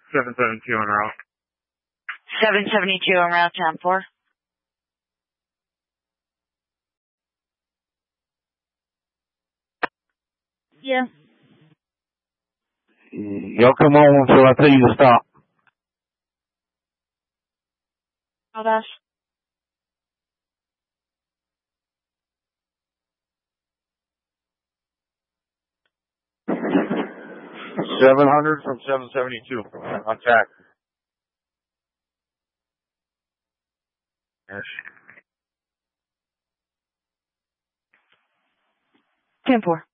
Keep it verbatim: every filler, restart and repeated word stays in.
seven seventy-two en route. seven seventy-two en route, ten four. Yeah. Y'all come on until I tell you to stop. Oh, that's... seven hundred from seven seventy-two. On track. Yes. ten four.